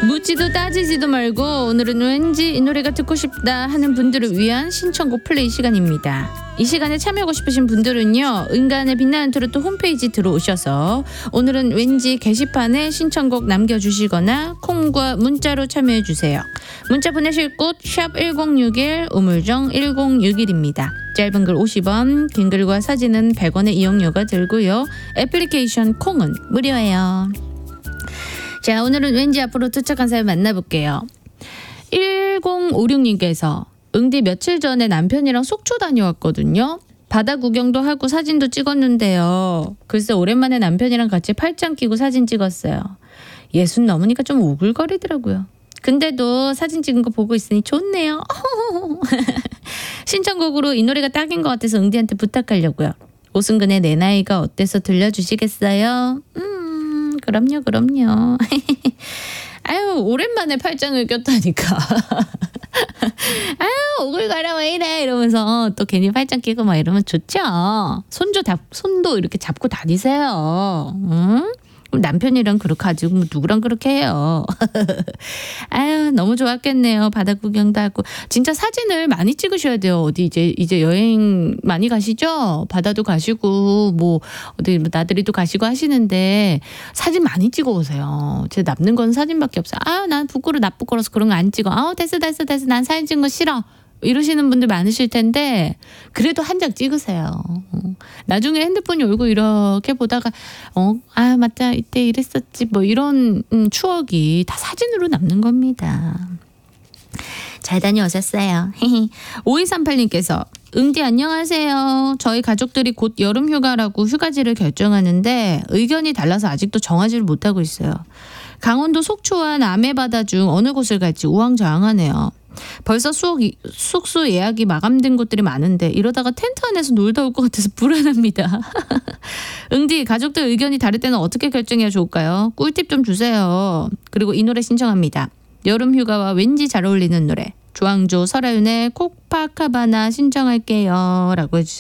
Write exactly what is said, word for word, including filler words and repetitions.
묻지도 따지지도 말고 오늘은 왠지 이 노래가 듣고 싶다 하는 분들을 위한 신청곡 플레이 시간입니다. 이 시간에 참여하고 싶으신 분들은요, 은간의 빛나는 트로트 홈페이지 들어오셔서 오늘은 왠지 게시판에 신청곡 남겨주시거나 콩과 문자로 참여해주세요. 문자 보내실 곳 샵 일공육일, 우물정 일공육일입니다. 짧은 글 오십 원, 긴 글과 사진은 백 원의 이용료가 들고요. 애플리케이션 콩은 무료예요. 자, 오늘은 왠지 앞으로 도착한 사연 만나볼게요. 일공오육님께서 응디 며칠 전에 남편이랑 속초 다녀왔거든요. 바다 구경도 하고 사진도 찍었는데요. 글쎄 오랜만에 남편이랑 같이 팔짱 끼고 사진 찍었어요. 예순 넘으니까 좀 오글거리더라고요. 근데도 사진 찍은 거 보고 있으니 좋네요. 신청곡으로 이 노래가 딱인 것 같아서 응디한테 부탁하려고요. 오승근의 내 나이가 어때서 들려주시겠어요? 음, 그럼요, 그럼요. 아유, 오랜만에 팔짱을 꼈다니까. 아유, 오글거려 왜 이래 이러면서 또 괜히 팔짱 끼고 막 이러면 좋죠. 손도 잡, 손도 이렇게 잡고 다니세요. 응? 남편이랑 그렇게 하지 뭐 누구랑 그렇게 해요. 아유, 너무 좋았겠네요. 바다 구경도 하고. 진짜 사진을 많이 찍으셔야 돼요. 어디 이제 이제 여행 많이 가시죠? 바다도 가시고 뭐 어디 나들이도 가시고 하시는데 사진 많이 찍어 오세요. 제 남는 건 사진밖에 없어요. 아, 난 부끄러 나 부끄러워서 그런 거 안 찍어. 아, 됐어 됐어 됐어. 난 사진 찍는 거 싫어. 이러시는 분들 많으실 텐데 그래도 한 장 찍으세요. 어. 나중에 핸드폰이 울고 이렇게 보다가 어, 아 맞다 이때 이랬었지 뭐 이런 음, 추억이 다 사진으로 남는 겁니다. 잘 다녀오셨어요. 오이삼팔님께서 응디 안녕하세요. 저희 가족들이 곧 여름휴가라고 휴가지를 결정하는데 의견이 달라서 아직도 정하지를 못하고 있어요. 강원도 속초와 남해바다 중 어느 곳을 갈지 우왕좌왕하네요. 벌써 수옥, 숙소 예약이 마감된 곳들이 많은데 이러다가 텐트 안에서 놀다 올 것 같아서 불안합니다. 응디 가족들 의견이 다를 때는 어떻게 결정해야 좋을까요? 꿀팁 좀 주세요. 그리고 이 노래 신청합니다. 여름휴가와 왠지 잘 어울리는 노래. 조항조 설아윤의 코파카바나 신청할게요 라고 해주셨어요.